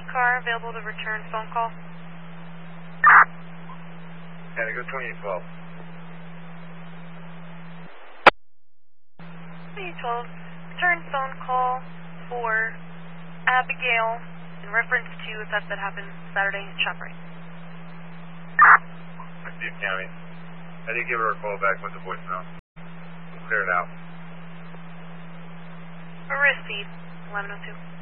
car available to return phone call? Can I go 2012? 2012, return phone call for Abigail in reference to a theft that happened Saturday at ShopRite. Steve County. I did give her a call back with the voicemail. We'll clear it out. Receipt, 1102.